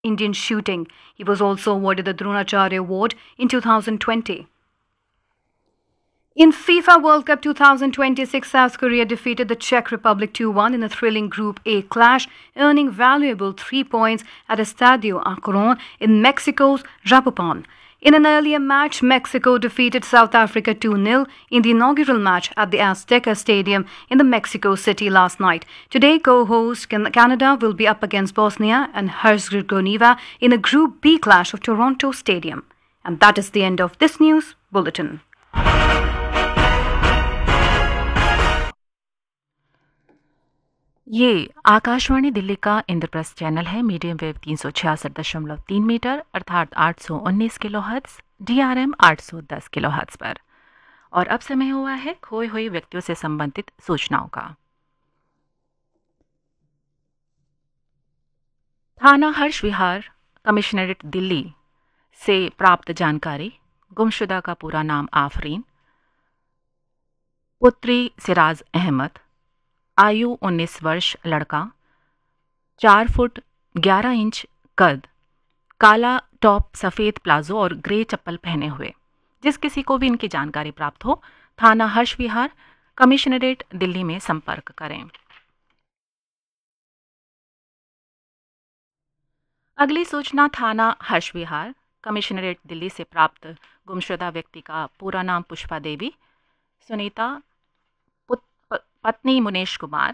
Indian shooting. He was also awarded the Dronacharya Award in 2020. In FIFA World Cup 2026, South Korea defeated the Czech Republic 2-1 in a thrilling Group A clash, earning valuable 3 points at Estadio Akron in Mexico's Zapopan. In an earlier match, Mexico defeated South Africa 2-0 in the inaugural match at the Azteca Stadium in the Mexico City last night. Today, co-host Canada will be up against Bosnia and Herzegovina in a Group B clash of Toronto Stadium. And that is the end of this news bulletin. ये आकाशवाणी दिल्ली का Indraprastha channel है। Medium wave 366.3 metre अर्थात 819 kilohertz, DRM 810 kilohertz पर। और अब समय हुआ है खोई हुई व्यक्तियों से संबंधित सूचनाओं का। थाना हर्ष विहार कमिश्नरेट दिल्ली से प्राप्त जानकारी, गुमशुदा का पूरा नाम आफरीन, पुत्री सिराज अहमद, आयु 19 वर्ष, लड़का, 4 फुट 11 इंच कद, काला टॉप, सफ़ेद प्लाजो और ग्रे चप्पल पहने हुए। जिस किसी को भी इनकी जानकारी प्राप्त हो, थाना हर्ष विहार कमिश्नरेट दिल्ली में संपर्क करें। अगली सूचना थाना हर्ष विहार कमिश्नरेट दिल्ली से प्राप्त गुमशुदा व्यक्ति का पूरा नाम पुष्पा देवी, सुनीता, पत्नी मुनेश कुमार,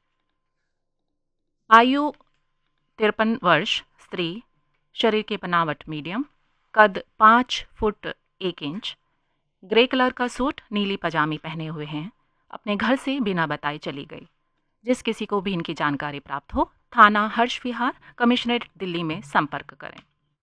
आयु 53 वर्ष, स्त्री, शरीर की बनावट मीडियम, कद 5 फुट 1 इंच, ग्रे कलर का सूट, नीली पजामी पहने हुए हैं, अपने घर से बिना बताए चली गई। जिस किसी को भी इनकी जानकारी प्राप्त हो, थाना हर्ष विहार कमिश्नरेट दिल्ली में संपर्क करें।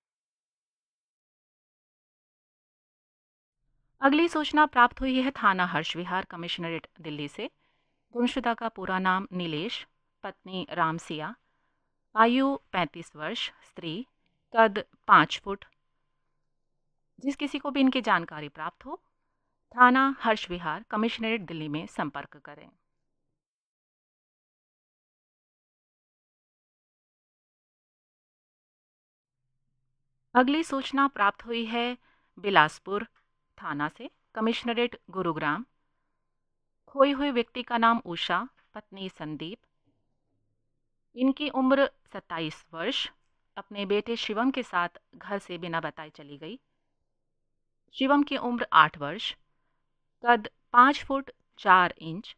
अगली सूचना प्राप्त हुई है थाना हर्ष विहार कमिश्नरेट दिल्ली से। गुमशुदा का पूरा नाम नीलेश, पत्नी रामसिया, आयु 35 वर्ष, स्त्री, कद 5 फुट। जिस किसी को भी इनकी जानकारी प्राप्त हो, थाना हर्ष विहार कमिश्नरेट दिल्ली में संपर्क करें। अगली सूचना प्राप्त हुई है बिलासपुर थाना से, कमिश्नरेट गुरुग्राम। खोए हुए व्यक्ति का नाम उषा, पत्नी संदीप, इनकी उम्र 27 वर्ष, अपने बेटे शिवम के साथ घर से बिना बताए चली गई। शिवम की उम्र 8 वर्ष, कद 5 फुट 4 इंच,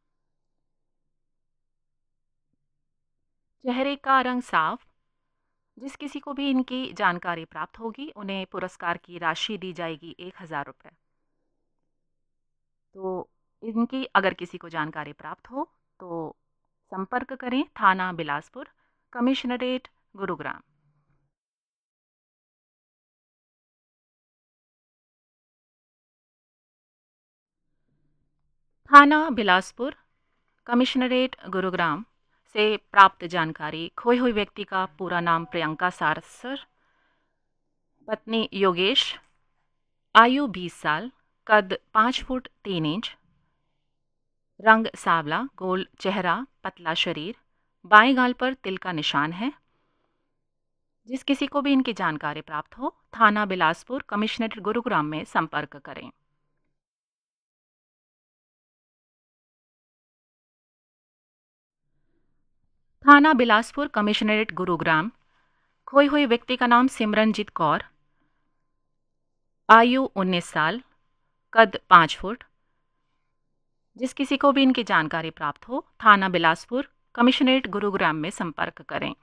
चेहरे का रंग साफ। जिस किसी को भी इनकी जानकारी प्राप्त होगी, उन्हें पुरस्कार की राशि दी जाएगी 1000 रुपये। तो इनकी अगर किसी को जानकारी प्राप्त हो तो संपर्क करें थाना बिलासपुर कमिश्नरेट गुरुग्राम। थाना बिलासपुर कमिश्नरेट गुरुग्राम से प्राप्त जानकारी, खोए हुए व्यक्ति का पूरा नाम प्रियंका सारसर, पत्नी योगेश, आयु 20 साल, कद 5 फुट 3 इंच, रंग सांवला, गोल चेहरा, पतला शरीर, बाएं गाल पर तिल का निशान है। जिस किसी को भी इनकी जानकारी प्राप्त हो, थाना बिलासपुर कमिश्नरेट गुरुग्राम में संपर्क करें। थाना बिलासपुर कमिश्नरेट गुरुग्राम, खोए हुए व्यक्ति का नाम सिमरनजीत कौर, आयु 19 साल, कद 5 फुट। जिस किसी को भी इनकी जानकारी प्राप्त हो, थाना बिलासपुर कमिश्नरेट गुरुग्राम में संपर्क करें।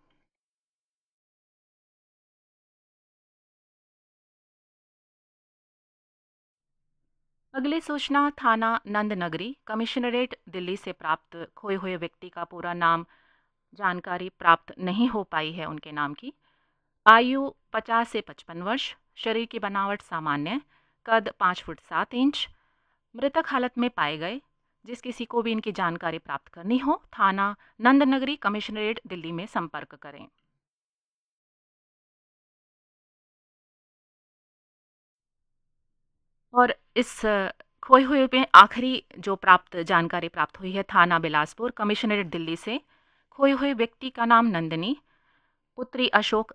अगली सूचना थाना नंदनगरी कमिश्नरेट दिल्ली से प्राप्त खोए हुए व्यक्ति का पूरा नाम जानकारी प्राप्त नहीं हो पाई है उनके नाम की। आयु 50 से 55 वर्ष, शरीर की बनावट सामान्य, कद 5 फुट 7 इंच, मृतक हालत में पाए गए। जिस किसी को भी इनकी जानकारी प्राप्त करनी हो, थाना नंदनगरी कमिश्नरेट दिल्ली में संपर्क करें। और इस खोए हुए में आखिरी जो प्राप्त जानकारी प्राप्त हुई है थाना बिलासपुर कमिश्नरेट दिल्ली से, खोए हुए व्यक्ति का नाम नंदिनी, पुत्री अशोक